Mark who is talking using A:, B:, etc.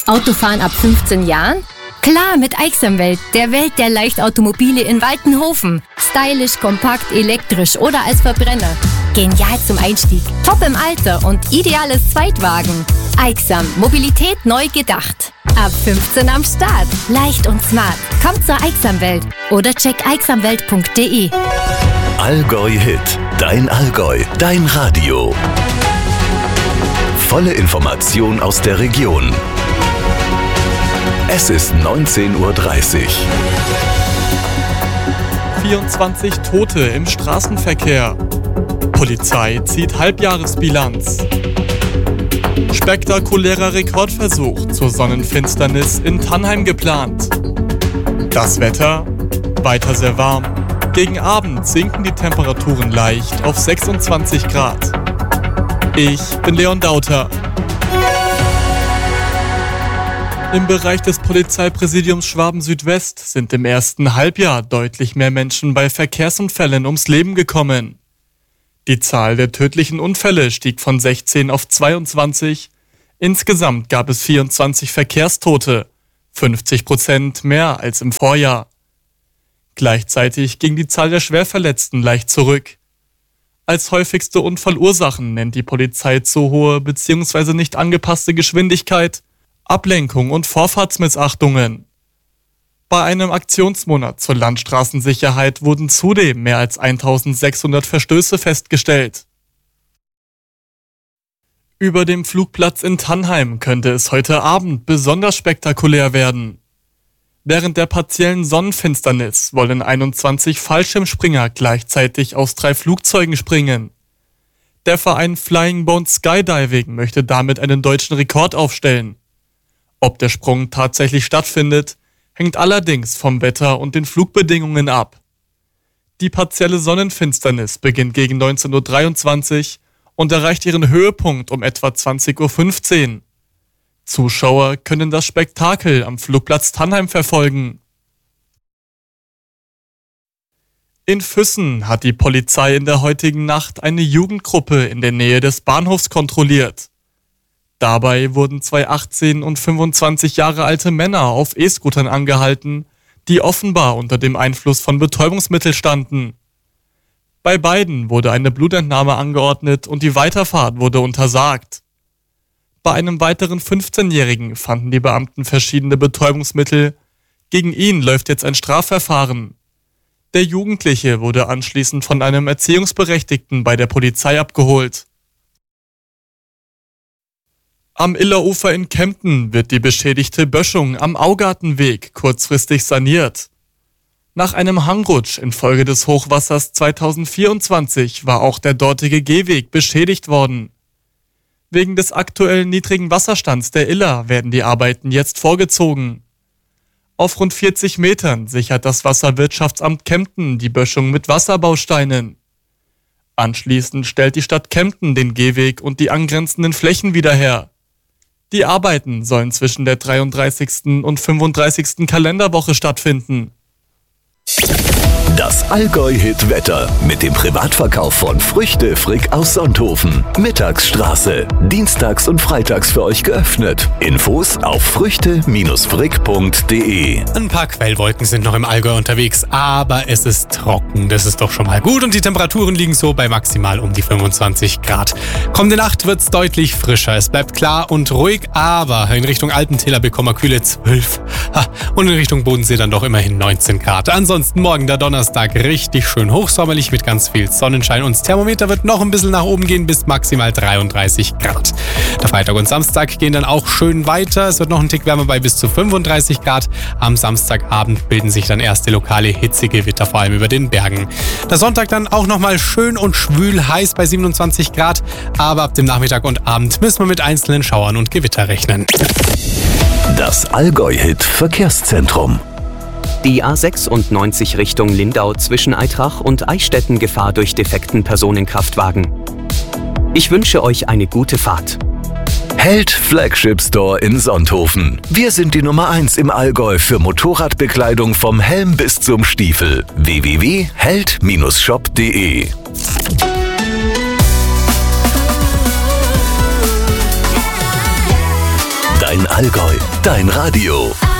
A: Autofahren ab 15 Jahren? Klar, mit Aixamwelt, der Welt der Leichtautomobile in Waltenhofen. Stylisch, kompakt, elektrisch oder als Verbrenner. Genial zum Einstieg, top im Alter und ideales Zweitwagen. Aixam, Mobilität neu gedacht. Ab 15 am Start. Leicht und smart. Kommt zur Aixamwelt oder check aixamwelt.de.
B: Allgäu Hit. Dein Allgäu. Dein Radio. Volle Information aus der Region. Es ist 19:30 Uhr.
C: 24 Tote im Straßenverkehr. Polizei zieht Halbjahresbilanz. Spektakulärer Rekordversuch zur Sonnenfinsternis in Tannheim geplant. Das Wetter? Weiter sehr warm. Gegen Abend sinken die Temperaturen leicht auf 26 Grad. Ich bin Leon Dauter. Im Bereich des Polizeipräsidiums Schwaben-Südwest sind im ersten Halbjahr deutlich mehr Menschen bei Verkehrsunfällen ums Leben gekommen. Die Zahl der tödlichen Unfälle stieg von 16 auf 22. Insgesamt gab es 24 Verkehrstote, 50% mehr als im Vorjahr. Gleichzeitig ging die Zahl der Schwerverletzten leicht zurück. Als häufigste Unfallursachen nennt die Polizei zu hohe bzw. nicht angepasste Geschwindigkeit, Ablenkung und Vorfahrtsmissachtungen. Bei einem Aktionsmonat zur Landstraßensicherheit wurden zudem mehr als 1600 Verstöße festgestellt. Über dem Flugplatz in Tannheim könnte es heute Abend besonders spektakulär werden. Während der partiellen Sonnenfinsternis wollen 21 Fallschirmspringer gleichzeitig aus 3 Flugzeugen springen. Der Verein Flying Bones Skydiving möchte damit einen deutschen Rekord aufstellen. Ob der Sprung tatsächlich stattfindet, hängt allerdings vom Wetter und den Flugbedingungen ab. Die partielle Sonnenfinsternis beginnt gegen 19:23 Uhr und erreicht ihren Höhepunkt um etwa 20:15 Uhr. Zuschauer können das Spektakel am Flugplatz Tannheim verfolgen. In Füssen hat die Polizei in der heutigen Nacht eine Jugendgruppe in der Nähe des Bahnhofs kontrolliert. Dabei wurden 2 18 und 25 Jahre alte Männer auf E-Scootern angehalten, die offenbar unter dem Einfluss von Betäubungsmitteln standen. Bei beiden wurde eine Blutentnahme angeordnet und die Weiterfahrt wurde untersagt. Bei einem weiteren 15-Jährigen fanden die Beamten verschiedene Betäubungsmittel. Gegen ihn läuft jetzt ein Strafverfahren. Der Jugendliche wurde anschließend von einem Erziehungsberechtigten bei der Polizei abgeholt. Am Illerufer in Kempten wird die beschädigte Böschung am Augartenweg kurzfristig saniert. Nach einem Hangrutsch infolge des Hochwassers 2024 war auch der dortige Gehweg beschädigt worden. Wegen des aktuellen niedrigen Wasserstands der Iller werden die Arbeiten jetzt vorgezogen. Auf rund 40 Metern sichert das Wasserwirtschaftsamt Kempten die Böschung mit Wasserbausteinen. Anschließend stellt die Stadt Kempten den Gehweg und die angrenzenden Flächen wieder her. Die Arbeiten sollen zwischen der 33. und 35. Kalenderwoche stattfinden.
B: Das Allgäu-Hit-Wetter mit dem Privatverkauf von Früchte Frick aus Sonthofen. Mittagsstraße. Dienstags und freitags für euch geöffnet. Infos auf früchte-frick.de.
D: Ein paar Quellwolken sind noch im Allgäu unterwegs, aber es ist trocken. Das ist doch schon mal gut und die Temperaturen liegen so bei maximal um die 25 Grad. Kommende Nacht wird es deutlich frischer. Es bleibt klar und ruhig, aber in Richtung Alpentäler bekommen wir kühle 12. Und in Richtung Bodensee dann doch immerhin 19 Grad. Ansonsten morgen der Donnerstag richtig schön hochsommerlich mit ganz viel Sonnenschein und das Thermometer wird noch ein bisschen nach oben gehen bis maximal 33 Grad. Der Freitag und Samstag gehen dann auch schön weiter. Es wird noch ein Tick wärmer bei bis zu 35 Grad. Am Samstagabend bilden sich dann erste lokale Hitzegewitter, vor allem über den Bergen. Der Sonntag dann auch nochmal schön und schwül heiß bei 27 Grad. Aber ab dem Nachmittag und Abend müssen wir mit einzelnen Schauern und Gewitter rechnen.
B: Das Allgäu-Hit Verkehrszentrum.
E: Die A96 Richtung Lindau zwischen Aitrach und Eichstätten Gefahr durch defekten Personenkraftwagen. Ich wünsche euch eine gute Fahrt.
B: Held Flagship Store in Sonthofen. Wir sind die Nummer 1 im Allgäu für Motorradbekleidung vom Helm bis zum Stiefel. www.held-shop.de. Dein Allgäu, dein Radio.